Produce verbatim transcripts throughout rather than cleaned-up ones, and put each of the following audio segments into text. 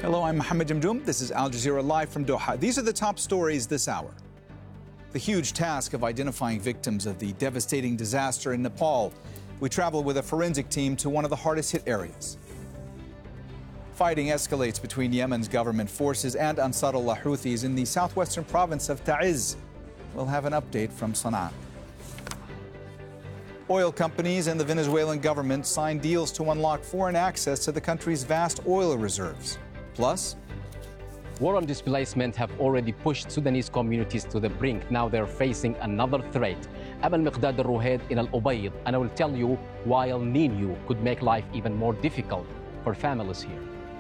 Hello, I'm Mohammed Jamdoum. This is Al Jazeera Live from Doha. These are the top stories this hour. The huge task of identifying victims of the devastating disaster in Nepal. We travel with a forensic team to one of the hardest hit areas. Fighting escalates between Yemen's government forces and Ansarullah Houthis in the southwestern province of Ta'iz. We'll have an update from Sana'a. Oil companies and the Venezuelan government signed deals to unlock foreign access to the country's vast oil reserves. Plus, war and displacement have already pushed Sudanese communities to the brink. Now they're facing another threat. I'm Al-Miqdad Al-Ruhaid in Al-Ubaid, and I will tell you why El Nino could make life even more difficult for families here.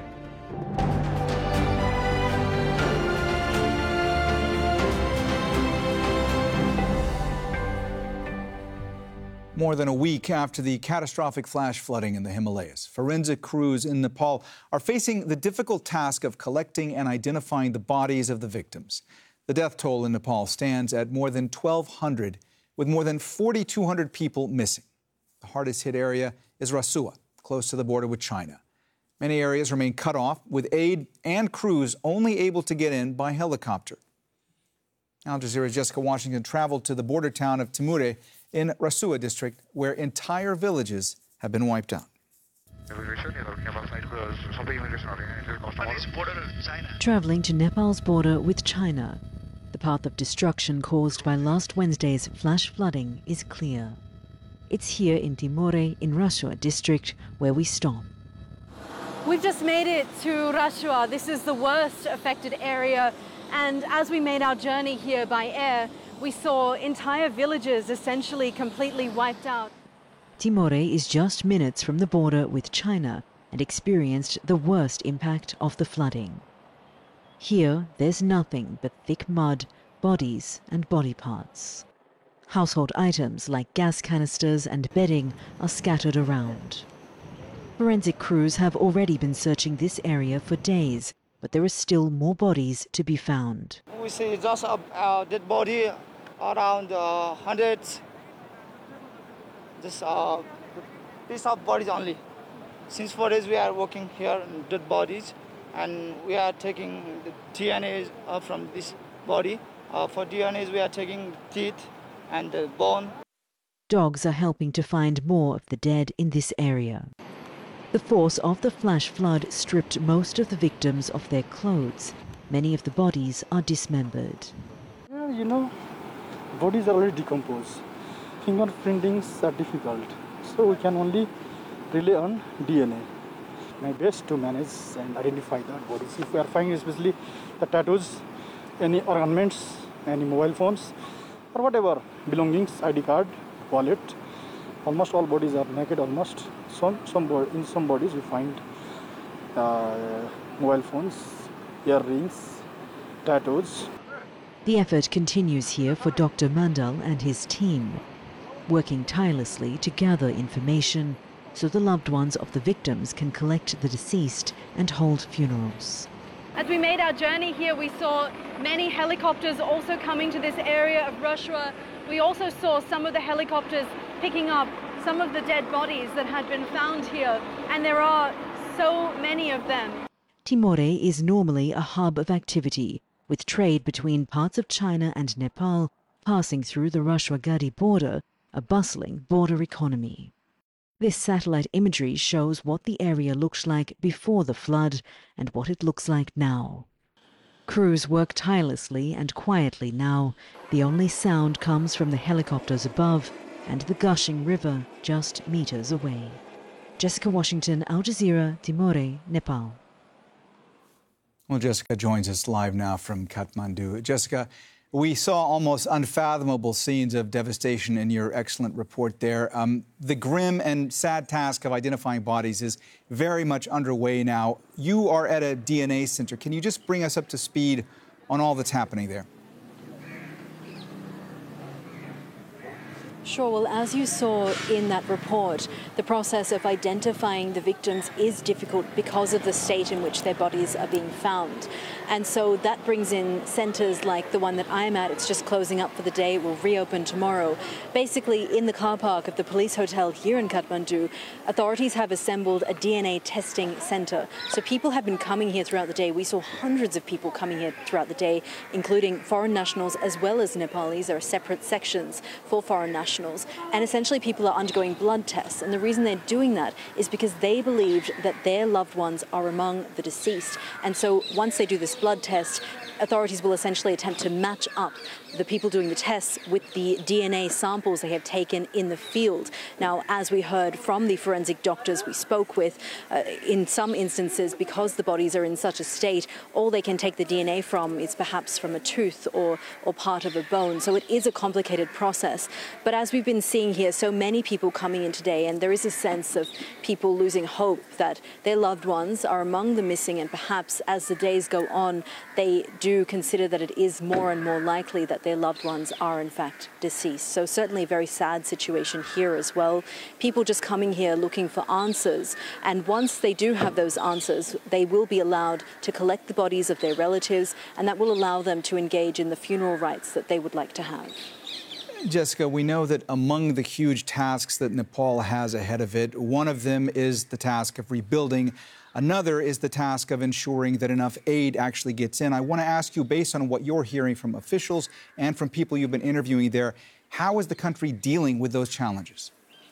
More than a week after the catastrophic flash flooding in the Himalayas, forensic crews in Nepal are facing the difficult task of collecting and identifying the bodies of the victims. The death toll in Nepal stands at more than twelve hundred, with more than four thousand two hundred people missing. The hardest hit area is Rasua, close to the border with China. Many areas remain cut off, with aid and crews only able to get in by helicopter. Al Jazeera's Jessica Washington traveled to the border town of Timure in Rasua district, where entire villages have been wiped out. Traveling to Nepal's border with China, the path of destruction caused by last Wednesday's flash flooding is clear. It's here in Timure in Rasua district where we stop. We've just made it to Rasua. This is the worst affected area, and as we made our journey here by air, we saw entire villages essentially completely wiped out. Timure is just minutes from the border with China and experienced the worst impact of the flooding. Here, there's nothing but thick mud, bodies and body parts. Household items like gas canisters and bedding are scattered around. Forensic crews have already been searching this area for days, but there are still more bodies to be found. We see just a uh, dead body around uh, hundreds. This uh, piece of bodies only. Since four days we are working here on dead bodies, and we are taking the D N A uh, from this body. Uh, for D N As we are taking teeth and the bone. Dogs are helping to find more of the dead in this area. The force of the flash flood stripped most of the victims of their clothes. Many of the bodies are dismembered. Yeah, you know, bodies are already decomposed. Fingerprintings are difficult, so we can only rely on D N A. My best to manage and identify the bodies. If we are finding especially the tattoos, any ornaments, any mobile phones, or whatever belongings, I D card, wallet, almost all bodies are naked almost. Some, some in some bodies we find uh, mobile phones, earrings, tattoos. The effort continues here for Doctor Mandal and his team, working tirelessly to gather information so the loved ones of the victims can collect the deceased and hold funerals. As we made our journey here, we saw many helicopters also coming to this area of Rasua. We also saw some of the helicopters picking up some of the dead bodies that had been found here, and there are so many of them. Timure is normally a hub of activity, with trade between parts of China and Nepal passing through the Rasua-Gadi border, a bustling border economy. This satellite imagery shows what the area looked like before the flood and what it looks like now. Crews work tirelessly and quietly now. The only sound comes from the helicopters above and the gushing river just meters away. Jessica Washington, Al Jazeera, Timure, Nepal. Well, Jessica joins us live now from Kathmandu. Jessica, we saw almost unfathomable scenes of devastation in your excellent report there. Um, the grim and sad task of identifying bodies is very much underway now. You are at a D N A center. Can you just bring us up to speed on all that's happening there? Sure. Well, as you saw in that report, the process of identifying the victims is difficult because of the state in which their bodies are being found. And so that brings in centres like the one that I'm at. It's just closing up for the day. It will reopen tomorrow. Basically, in the car park of the police hotel here in Kathmandu, authorities have assembled a D N A testing centre. So people have been coming here throughout the day. We saw hundreds of people coming here throughout the day, including foreign nationals as well as Nepalis. There are separate sections for foreign nationals. And essentially people are undergoing blood tests. And the reason they're doing that is because they believed that their loved ones are among the deceased. And so once they do this blood test, authorities will essentially attempt to match up the people doing the tests with the D N A samples they have taken in the field. Now, as we heard from the forensic doctors we spoke with, uh, in some instances, because the bodies are in such a state, all they can take the D N A from is perhaps from a tooth or, or part of a bone. So it is a complicated process. But as we've been seeing here, so many people coming in today, and there is a sense of people losing hope that their loved ones are among the missing, and perhaps as the days go on, they do consider that it is more and more likely that their loved ones are in fact deceased. So certainly a very sad situation here as well. People just coming here looking for answers, and once they do have those answers, they will be allowed to collect the bodies of their relatives, and that will allow them to engage in the funeral rites that they would like to have. Jessica, we know that among the huge tasks that Nepal has ahead of it, one of them is the task of rebuilding. Another is the task of ensuring that enough aid actually gets in. I want to ask you, based on what you're hearing from officials and from people you've been interviewing there, how is the country dealing with those challenges?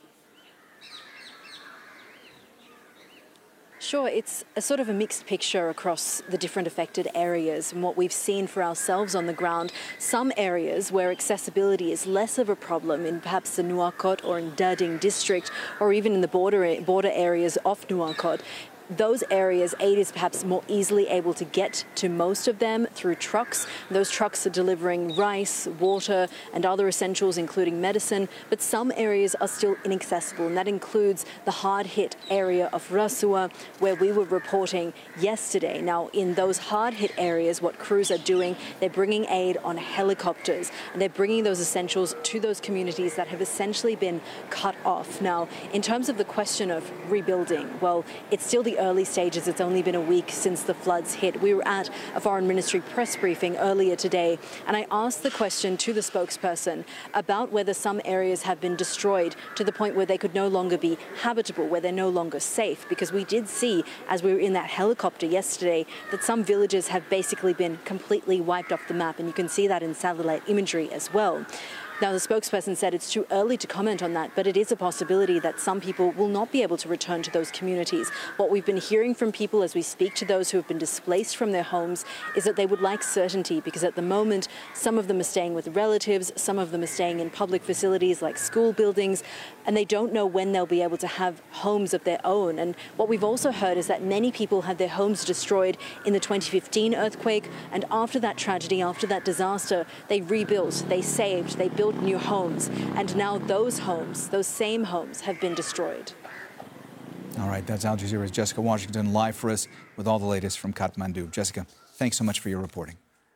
Sure, it's a sort of a mixed picture across the different affected areas. And what we've seen for ourselves on the ground, some areas where accessibility is less of a problem, in perhaps the Nuwakot or in Darding district, or even in the border, border areas of Nuwakot, those areas, aid is perhaps more easily able to get to most of them through trucks. Those trucks are delivering rice, water, and other essentials, including medicine. But some areas are still inaccessible, and that includes the hard-hit area of Rasua, where we were reporting yesterday. Now, in those hard-hit areas, what crews are doing, they're bringing aid on helicopters, and they're bringing those essentials to those communities that have essentially been cut off. Now, in terms of the question of rebuilding, well, it's still the early stages. It's only been a week since the floods hit. We were at a Foreign Ministry press briefing earlier today, and I asked the question to the spokesperson about whether some areas have been destroyed to the point where they could no longer be habitable, where they're no longer safe, because we did see, as we were in that helicopter yesterday, that some villages have basically been completely wiped off the map, and you can see that in satellite imagery as well. Now, the spokesperson said it's too early to comment on that, but it is a possibility that some people will not be able to return to those communities. What we've been hearing from people as we speak to those who have been displaced from their homes is that they would like certainty, because at the moment, some of them are staying with relatives, some of them are staying in public facilities like school buildings, and they don't know when they'll be able to have homes of their own. And what we've also heard is that many people had their homes destroyed in the twenty fifteen earthquake, and after that tragedy, after that disaster, they rebuilt, they saved, they built new homes, and now those homes, those same homes, have been destroyed. All right, that's Al Jazeera's Jessica Washington live for us with all the latest from Kathmandu. Jessica, thanks so much for your reporting.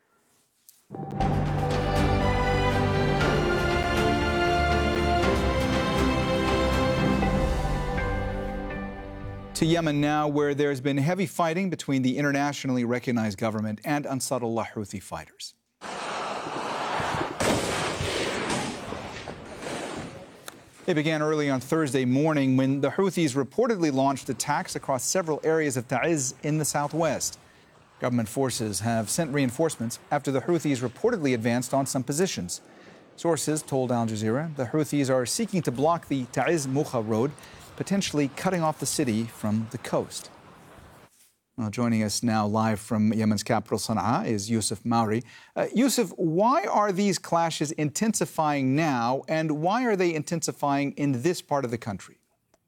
To Yemen now, where there's been heavy fighting between the internationally recognized government and Ansarullah Houthi fighters. It began early on Thursday morning when the Houthis reportedly launched attacks across several areas of Ta'iz in the southwest. Government forces have sent reinforcements after the Houthis reportedly advanced on some positions. Sources told Al Jazeera the Houthis are seeking to block the Ta'iz-Mukha road, potentially cutting off the city from the coast. Well, joining us now live from Yemen's capital, Sana'a, is Yusuf Mauri. Uh, Yusuf, why are these clashes intensifying now, and why are they intensifying in this part of the country?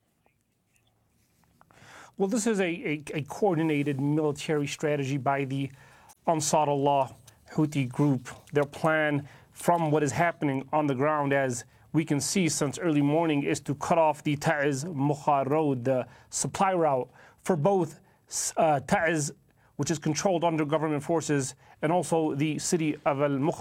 Well, this is a, a, a coordinated military strategy by the Ansarullah Houthi group. Their plan, from what is happening on the ground, as we can see since early morning, is to cut off the Ta'iz-Mukha road, the supply route for both Uh, Ta'iz, which is controlled under government forces, and also the city of Al-Mukha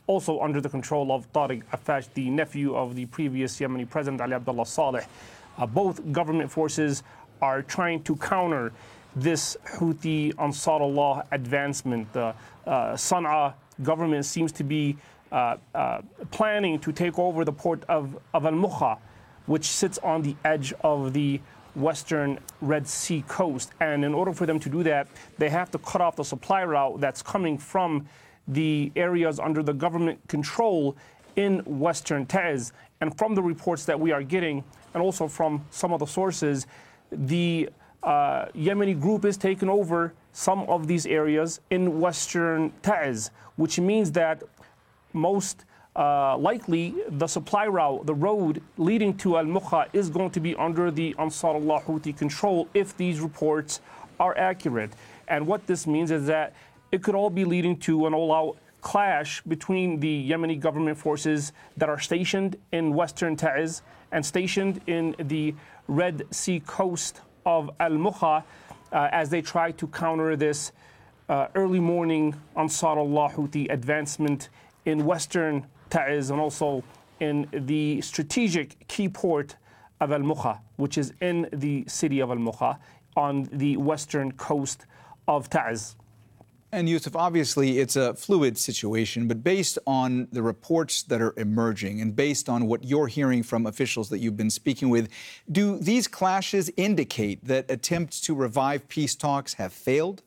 also under the control of Tariq Affash, the nephew of the previous Yemeni president, Ali Abdullah Saleh. Uh, both government forces are trying to counter this Houthi Ansarullah advancement. The uh, Sana'a government seems to be uh, uh, planning to take over the port of, of Al-Mukha, which sits on the edge of the western Red Sea coast. And in order for them to do that, they have to cut off the supply route that's coming from the areas under the government control in western Taiz. And from the reports that we are getting, and also from some of the sources, the uh, Yemeni group is taking over some of these areas in western Taiz, which means that most uh, likely the supply route, the road leading to Al-Mukha, is going to be under the Ansarullah Houthi control if these reports are accurate. And what this means is that it could all be leading to an all-out clash between the Yemeni government forces that are stationed in western Taiz and stationed in the Red Sea coast of Al-Mukha uh, as they try to counter this uh, early morning Ansarullah Houthi advancement in western Taiz and also in the strategic key port of Al-Mukha, which is in the city of Al-Mukha on the western coast of Taiz. And Yusuf, obviously it's a fluid situation, but based on the reports that are emerging and based on what you're hearing from officials that you've been speaking with, do these clashes indicate that attempts to revive peace talks have failed?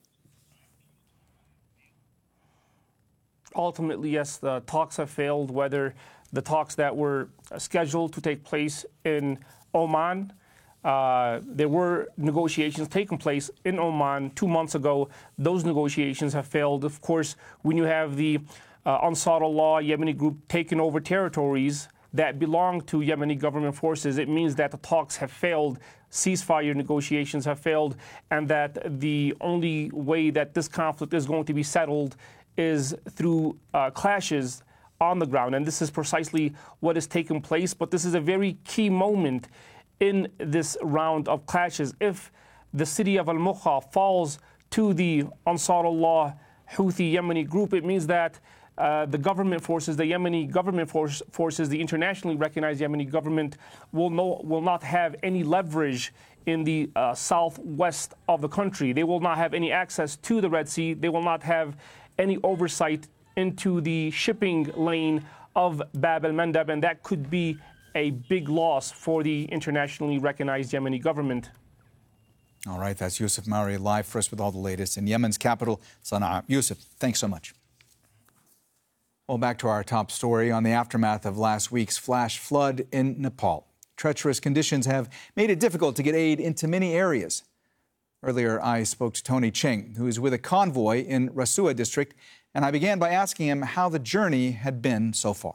Ultimately, yes, the talks have failed, whether the talks that were scheduled to take place in Oman. Uh, there were negotiations taking place in Oman two months ago. Those negotiations have failed. Of course, when you have the uh, Ansarullah Yemeni group taking over territories that belong to Yemeni government forces, it means that the talks have failed, ceasefire negotiations have failed, and that the only way that this conflict is going to be settled is through uh, clashes on the ground. And this is precisely what is taking place. But this is a very key moment in this round of clashes. If the city of Al-Mukha falls to the Ansarullah Houthi Yemeni group, it means that uh, the government forces, the Yemeni government force, forces, the internationally recognized Yemeni government will, no, will not have any leverage in the uh, southwest of the country. They will not have any access to the Red Sea. They will not have any oversight into the shipping lane of Bab el-Mandab, and that could be a big loss for the internationally recognized Yemeni government. All right, that's Yusuf Mari live for us with all the latest in Yemen's capital, Sana'a. Yusuf, thanks so much. Well, back to our top story on the aftermath of last week's flash flood in Nepal. Treacherous conditions have made it difficult to get aid into many areas. Earlier, I spoke to Tony Cheng, who is with a convoy in Rasua district, and I began by asking him how the journey had been so far.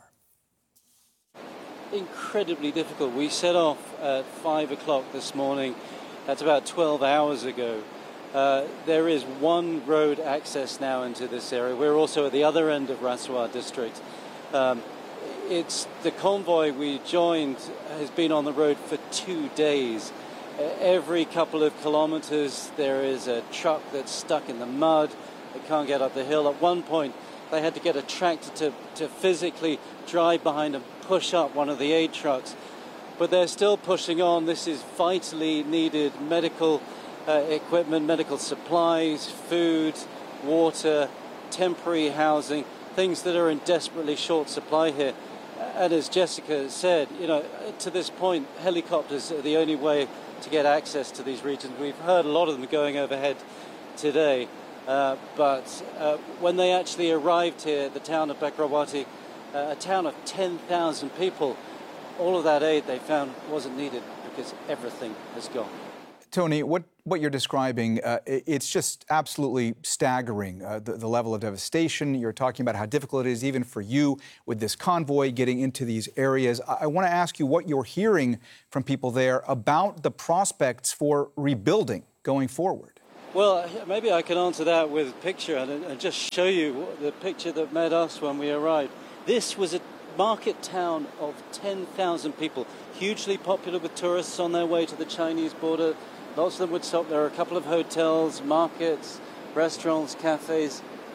Incredibly difficult. We set off at five o'clock this morning. That's about twelve hours ago. Uh, there is one road access now into this area. We're also at the other end of Rasua district. Um, it's the convoy we joined has been on the road for two days. Uh, every couple of kilometers there is a truck that's stuck in the mud. They can't get up the hill. At one point they had to get a tractor to, to physically drive behind and push up one of the aid trucks. But they're still pushing on. This is vitally needed medical uh, equipment, medical supplies, food, water, temporary housing, things that are in desperately short supply here. And as Jessica said, you know, to this point, helicopters are the only way to get access to these regions. We've heard a lot of them going overhead today. Uh, but uh, when they actually arrived here at the town of Bakrawati, uh, a town of ten thousand people, all of that aid they found wasn't needed because everything has gone. Tony, what, what you're describing, uh, it's just absolutely staggering, uh, the, the level of devastation. You're talking about how difficult it is even for you with this convoy getting into these areas. I, I want to ask you what you're hearing from people there about the prospects for rebuilding going forward. Well, maybe I can answer that with a picture and, and just show you the picture that met us when we arrived. This was a market town of ten thousand people, hugely popular with tourists on their way to the Chinese border. Lots of them would stop. There are a couple of hotels, markets, restaurants, cafes.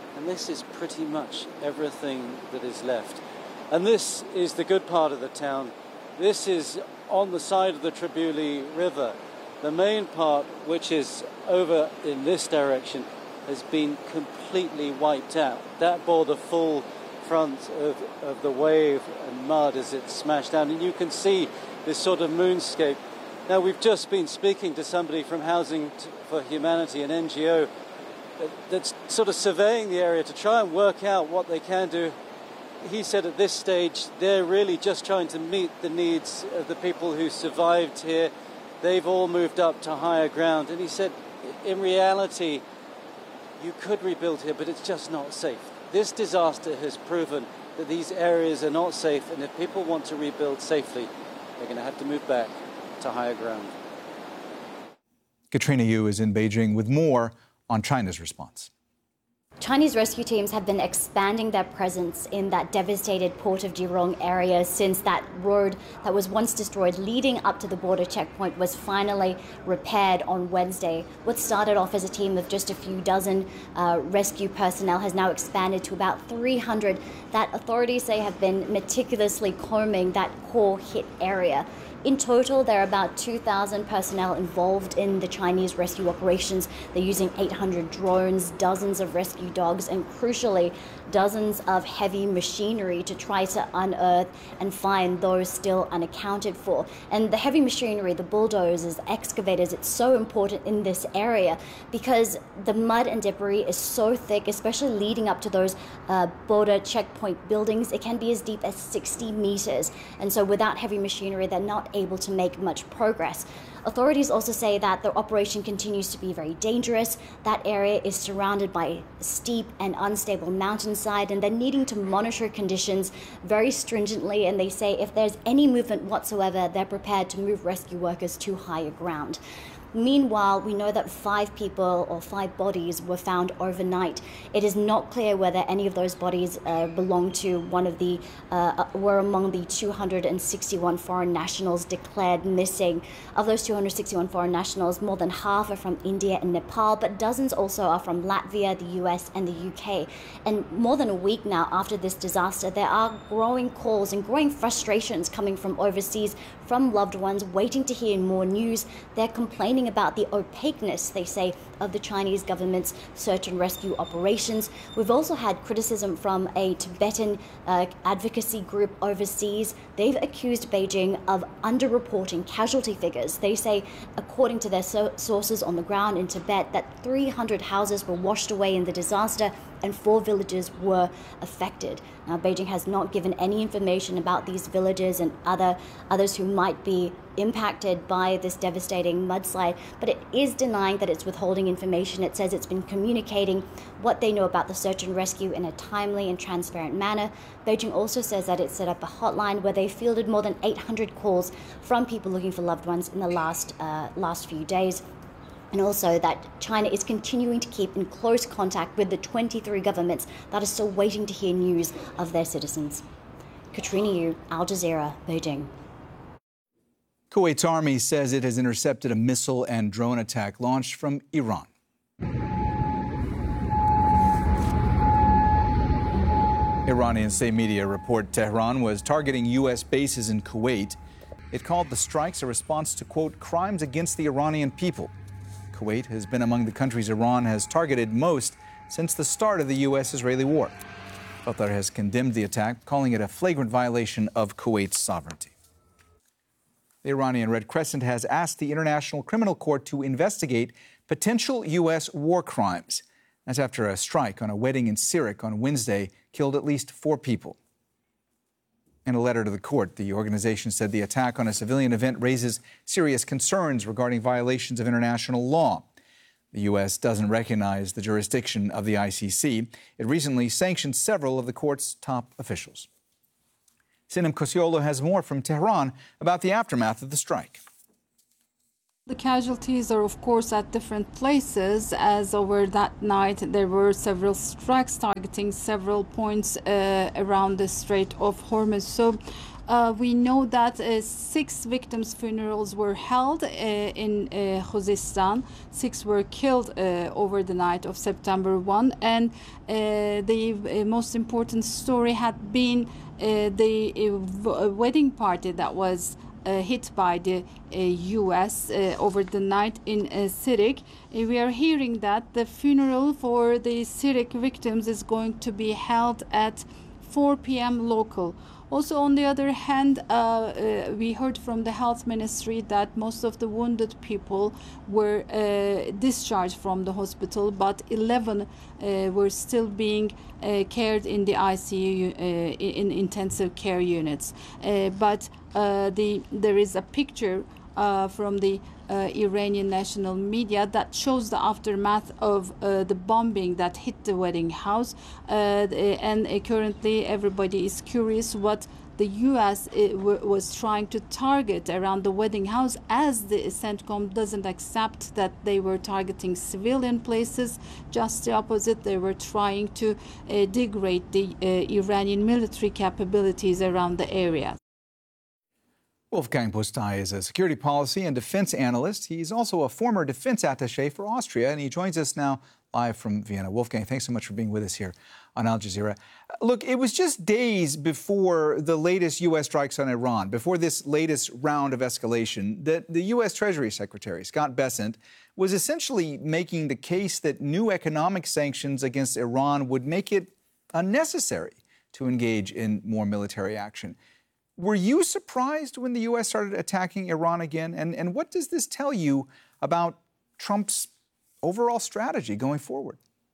And this is pretty much everything that is left. And this is the good part of the town. This is on the side of the Tribuli River. The main part, which is over in this direction, has been completely wiped out. That bore the full front of, of the wave and mud as it smashed down. And you can see this sort of moonscape. Now, we've just been speaking to somebody from Housing for Humanity, an N G O, that's sort of surveying the area to try and work out what they can do. He said at this stage they're really just trying to meet the needs of the people who survived here. They've all moved up to higher ground. And he said, in reality, you could rebuild here, but it's just not safe. This disaster has proven that these areas are not safe, and if people want to rebuild safely, they're going to have to move back to higher ground. Katrina Yu is in Beijing with more on China's response. Chinese rescue teams have been expanding their presence in that devastated Port of Jurong area since that road that was once destroyed leading up to the border checkpoint was finally repaired on Wednesday. What started off as a team of just a few dozen uh, rescue personnel has now expanded to about three hundred that authorities say have been meticulously combing that core hit area. In total, there are about two thousand personnel involved in the Chinese rescue operations. They're using eight hundred drones, dozens of rescue dogs, and crucially, dozens of heavy machinery to try to unearth and find those still unaccounted for. And the heavy machinery, the bulldozers, excavators, it's so important in this area because the mud and debris is so thick, especially leading up to those uh, border checkpoint buildings. It can be as deep as sixty meters. And so without heavy machinery, they're not able to make much progress. Authorities also say that the operation continues to be very dangerous. That area is surrounded by steep and unstable mountainside, and they're needing to monitor conditions very stringently. And they say if there's any movement whatsoever, they're prepared to move rescue workers to higher ground. Meanwhile, we know that five people or five bodies were found overnight. It is not clear whether any of those bodies uh, belong to one of the, uh, were among the two hundred sixty-one foreign nationals declared missing. Of those two hundred sixty-one foreign nationals, more than half are from India and Nepal, but dozens also are from Latvia, the U S, and the U K. And more than a week now after this disaster, there are growing calls and growing frustrations coming from overseas, from loved ones waiting to hear more news. They're complaining about the opaqueness, they say, of the Chinese government's search and rescue operations. We've also had criticism from a Tibetan uh, advocacy group overseas. They've accused Beijing of underreporting casualty figures. They say, according to their so- sources on the ground in Tibet, that three hundred houses were washed away in the disaster and four villages were affected. Now, Beijing has not given any information about these villages and other others who might be impacted by this devastating mudslide, but it is denying that it's withholding information. It says it's been communicating what they know about the search and rescue in a timely and transparent manner. Beijing also says that it set up a hotline where they fielded more than eight hundred calls from people looking for loved ones in the last uh, last few days. And also that China is continuing to keep in close contact with the twenty-three governments that are still waiting to hear news of their citizens. Katrina Yu, Al Jazeera, Beijing. Kuwait's army says it has intercepted a missile and drone attack launched from Iran. Iranian state media report Tehran was targeting U S bases in Kuwait. It called the strikes a response to, quote, crimes against the Iranian people. Kuwait has been among the countries Iran has targeted most since the start of the U S-Israeli war. Qatar has condemned the attack, calling it a flagrant violation of Kuwait's sovereignty. The Iranian Red Crescent has asked the International Criminal Court to investigate potential U S war crimes. That's after a strike on a wedding in Sirik on Wednesday killed at least four people. In a letter to the court, the organization said the attack on a civilian event raises serious concerns regarding violations of international law. The U S doesn't recognize the jurisdiction of the I C C. It recently sanctioned several of the court's top officials. Sinem Kosiolo has more from Tehran about the aftermath of the strike. The casualties are, of course, at different places, as over that night there were several strikes targeting several points uh, around the Strait of Hormuz. So uh, we know that uh, six victims' funerals were held uh, in uh, Khuzestan. Six were killed uh, over the night of September first. And uh, the uh, most important story had been uh, the uh, wedding party that was Uh, hit by the uh, U S uh, over the night in uh, Sirik. Uh, we are hearing that the funeral for the Sirik victims is going to be held at four p m local. Also, on the other hand, uh, uh, we heard from the health ministry that most of the wounded people were uh, discharged from the hospital, but eleven uh, were still being uh, cared in the I C U, uh, in intensive care units. Uh, but uh, the there is a picture uh, from the Uh, Iranian national media that shows the aftermath of uh, the bombing that hit the wedding house, uh, and uh, currently everybody is curious what the U S uh, was trying to target around the wedding house, as the CENTCOM doesn't accept that they were targeting civilian places. Just the opposite, they were trying to uh, degrade the uh, Iranian military capabilities around the area. Wolfgang Pusztai is a security policy and defense analyst. He's also a former defense attaché for Austria, and he joins us now live from Vienna. Wolfgang, thanks so much for being with us here on Al Jazeera. Look, it was just days before the latest U S strikes on Iran, before this latest round of escalation, that the U S Treasury Secretary, Scott Bessent, was essentially making the case that new economic sanctions against Iran would make it unnecessary to engage in more military action. Were you surprised when the U S started attacking Iran again? And, and what does this tell you about Trump's overall strategy going forward?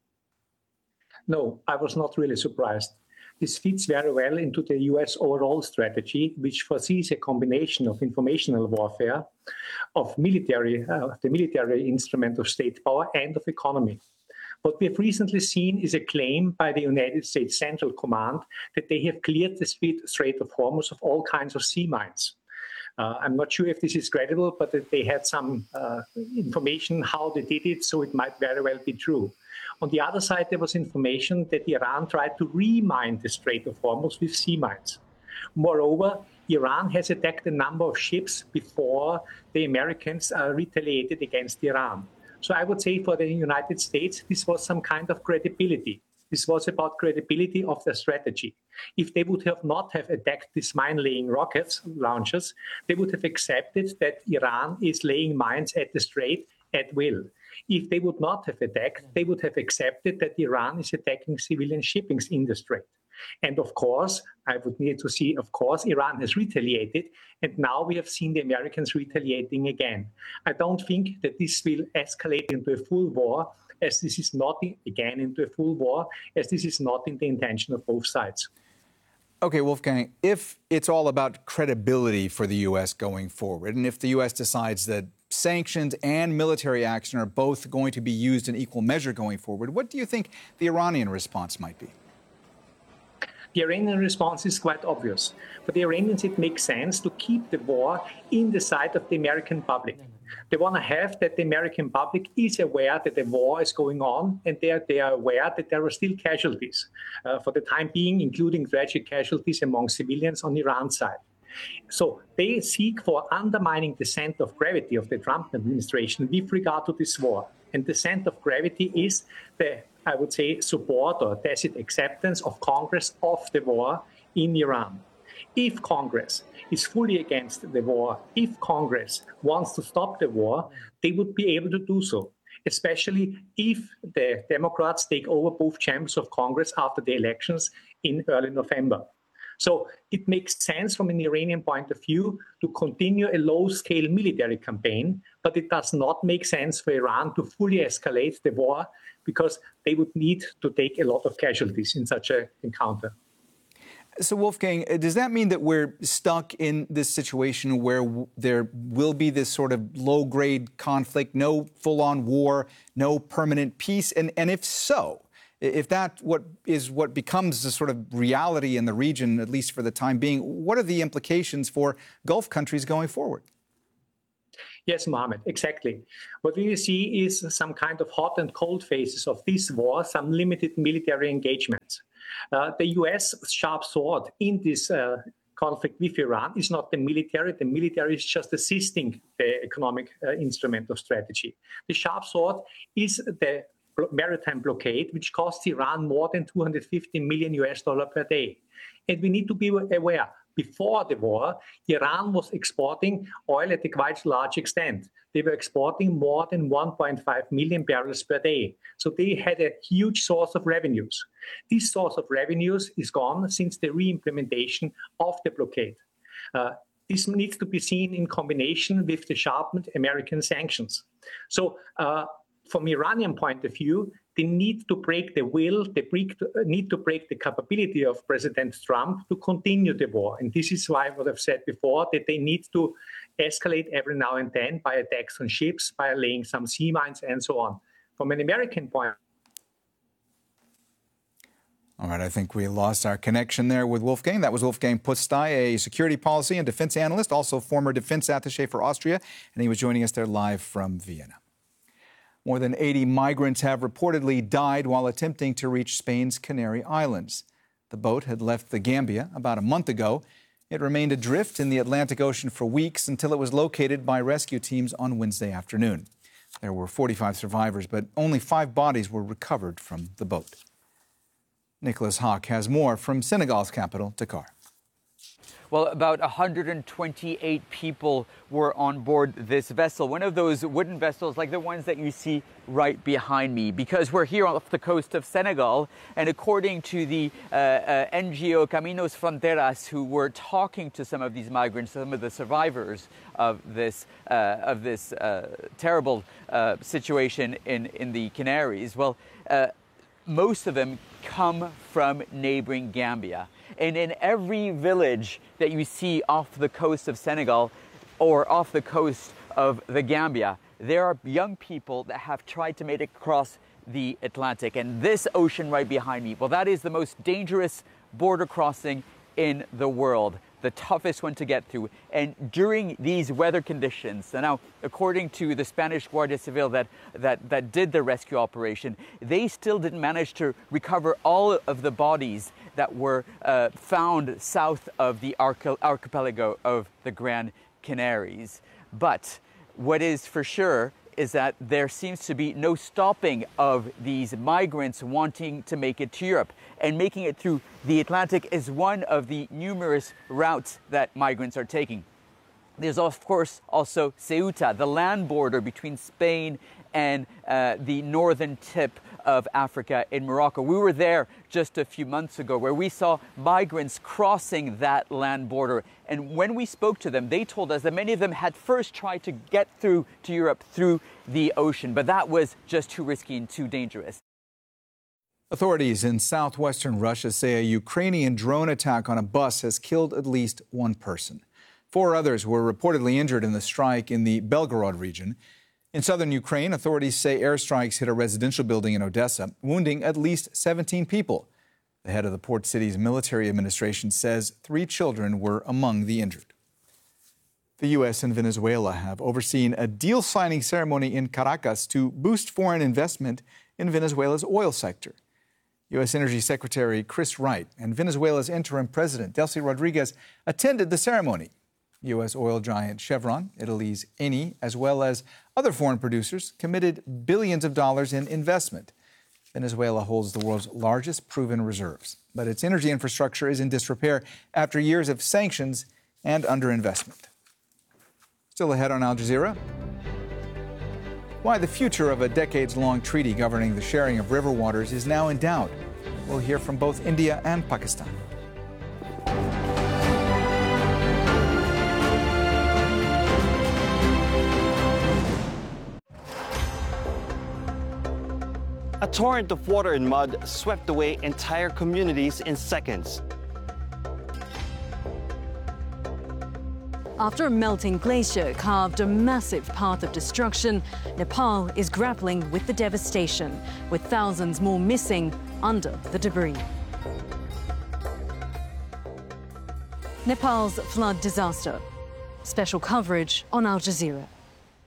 No, I was not really surprised. This fits very well into the U S overall strategy, which foresees a combination of informational warfare, of military, uh, the military instrument of state power, and of economy. What we have recently seen is a claim by the United States Central Command that they have cleared the Strait of Hormuz of all kinds of sea mines. Uh, I'm not sure if this is credible, but that they had some uh, information how they did it, so it might very well be true. On the other side, there was information that Iran tried to remine the Strait of Hormuz with sea mines. Moreover, Iran has attacked a number of ships before the Americans uh, retaliated against Iran. So I would say for the United States, this was some kind of credibility. This was about credibility of their strategy. If they would have not have attacked these mine-laying rockets launchers, they would have accepted that Iran is laying mines at the strait at will. If they would not have attacked, they would have accepted that Iran is attacking civilian shipping in the strait. And of course, I would need to see, of course, Iran has retaliated, and now we have seen the Americans retaliating again. I don't think that this will escalate into a full war, as this is not, again, into a full war, as this is not in the intention of both sides. Okay, Wolfgang, if it's all about credibility for the U S going forward, and if the U S decides that sanctions and military action are both going to be used in equal measure going forward, what do you think the Iranian response might be? The Iranian response is quite obvious. For the Iranians, it makes sense to keep the war in the sight of the American public. They want to have that the American public is aware that the war is going on, and they are, they are aware that there are still casualties uh, for the time being, including tragic casualties among civilians on Iran's side. So they seek for undermining the center of gravity of the Trump administration with regard to this war. And the center of gravity is the, I would say, support or tacit acceptance of Congress of the war in Iran. If Congress is fully against the war, if Congress wants to stop the war, they would be able to do so, especially if the Democrats take over both chambers of Congress after the elections in early November. So it makes sense from an Iranian point of view to continue a low-scale military campaign, but it does not make sense for Iran to fully escalate the war because they would need to take a lot of casualties in such an encounter. So, Wolfgang, does that mean that we're stuck in this situation where w- there will be this sort of low-grade conflict, no full-on war, no permanent peace? And, and if so, if that what is what becomes the sort of reality in the region, at least for the time being, what are the implications for Gulf countries going forward? Yes, Mohammed, exactly. What we see is some kind of hot and cold phases of this war, some limited military engagements. Uh, the U S sharp sword in this uh, conflict with Iran is not the military. The military is just assisting the economic uh, instrument of strategy. The sharp sword is the maritime blockade, which costs Iran more than two hundred fifty million U S dollar per day. And we need to be aware, before the war, Iran was exporting oil at a quite large extent. They were exporting more than one point five million barrels per day. So they had a huge source of revenues. This source of revenues is gone since the re-implementation of the blockade. Uh, this needs to be seen in combination with the sharpened American sanctions. So uh, from Iranian point of view, they need to break the will, they break, need to break the capability of President Trump to continue the war. And this is why what I've said before, that they need to escalate every now and then by attacks on ships, by laying some sea mines and so on. From an American point. All right, I think we lost our connection there with Wolfgang. That was Wolfgang Pusztai, a security policy and defense analyst, also former defense attaché for Austria, and he was joining us there live from Vienna. More than eighty migrants have reportedly died while attempting to reach Spain's Canary Islands. The boat had left the Gambia about a month ago. It remained adrift in the Atlantic Ocean for weeks until it was located by rescue teams on Wednesday afternoon. There were forty-five survivors, but only five bodies were recovered from the boat. Nicholas Hawk has more from Senegal's capital, Dakar. Well, about one hundred twenty-eight people were on board this vessel, one of those wooden vessels like the ones that you see right behind me, because we're here off the coast of Senegal, and according to the uh, uh, N G O Caminos Fronteras, who were talking to some of these migrants, some of the survivors of this uh, of this uh, terrible uh, situation in, in the Canaries, well, uh, most of them come from neighboring Gambia. And in every village that you see off the coast of Senegal or off the coast of the Gambia, there are young people that have tried to make it across the Atlantic. And this ocean right behind me, well, that is the most dangerous border crossing in the world, the toughest one to get through. And during these weather conditions, so now, according to the Spanish Guardia Civil that, that, that did the rescue operation, they still didn't manage to recover all of the bodies that were uh, found south of the arch- archipelago of the Gran Canaries. But what is for sure is that there seems to be no stopping of these migrants wanting to make it to Europe. And making it through the Atlantic is one of the numerous routes that migrants are taking. There's, of course, also Ceuta, the land border between Spain and uh, the northern tip of Africa in Morocco. We were there just a few months ago where we saw migrants crossing that land border. And when we spoke to them, they told us that many of them had first tried to get through to Europe through the ocean, but that was just too risky and too dangerous. Authorities in southwestern Russia say a Ukrainian drone attack on a bus has killed at least one person. Four others were reportedly injured in the strike in the Belgorod region. In southern Ukraine, authorities say airstrikes hit a residential building in Odessa, wounding at least seventeen people. The head of the port city's military administration says three children were among the injured. The U S and Venezuela have overseen a deal-signing ceremony in Caracas to boost foreign investment in Venezuela's oil sector. U S Energy Secretary Chris Wright and Venezuela's interim president, Delcy Rodriguez, attended the ceremony. U S oil giant Chevron, Italy's Eni, as well as other foreign producers committed billions of dollars in investment. Venezuela holds the world's largest proven reserves, but its energy infrastructure is in disrepair after years of sanctions and underinvestment. Still ahead on Al Jazeera, why the future of a decades-long treaty governing the sharing of river waters is now in doubt. We'll hear from both India and Pakistan. A torrent of water and mud swept away entire communities in seconds. After a melting glacier carved a massive path of destruction, Nepal is grappling with the devastation, with thousands more missing under the debris. Nepal's flood disaster. Special coverage on Al Jazeera.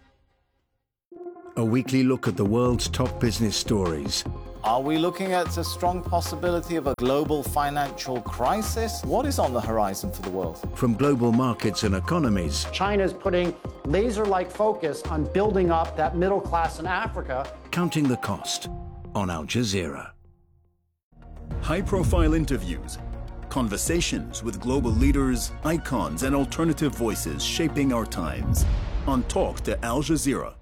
A weekly look at the world's top business stories. Are we looking at a strong possibility of a global financial crisis? What is on the horizon for the world? From global markets and economies. China is putting laser-like focus on building up that middle class in Africa. Counting the cost on Al Jazeera. High-profile interviews, conversations with global leaders, icons, and alternative voices shaping our times. On Talk to Al Jazeera.